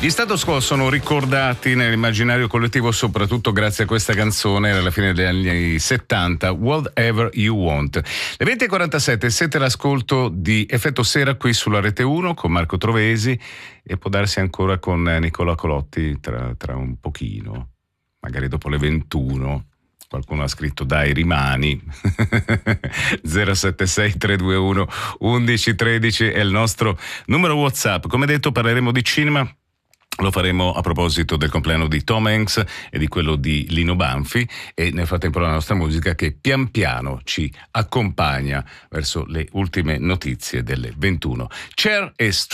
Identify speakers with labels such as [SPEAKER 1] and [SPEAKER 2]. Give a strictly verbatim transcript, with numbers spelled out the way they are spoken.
[SPEAKER 1] Gli Status Quo sono ricordati nell'immaginario collettivo soprattutto grazie a questa canzone alla fine degli anni settanta, Whatever You Want. Le venti e quarantasette, siete l'ascolto di Effetto Sera qui sulla Rete uno con Marco Trovesi e può darsi ancora con Nicola Colotti tra, tra un pochino, magari dopo le ventuno. Qualcuno ha scritto dai rimani. zero sette sei tre due uno uno uno uno tre è il nostro numero WhatsApp. Come detto parleremo di cinema. Lo faremo a proposito del compleanno di Tom Hanks e di quello di Lino Banfi, e nel frattempo la nostra musica che pian piano ci accompagna verso le ultime notizie delle ventuno. Cher e